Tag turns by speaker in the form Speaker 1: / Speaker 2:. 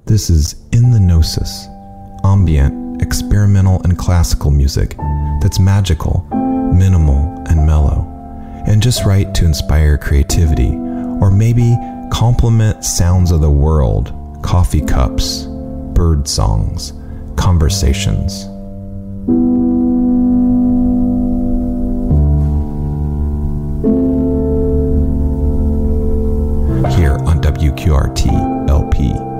Speaker 1: This is In the Gnosis, ambient, experimental, and classical music that's magical, minimal, and mellow, and just right to inspire creativity, or maybe complement sounds of the world, coffee cups, bird songs, conversations. Here on WQRT LP.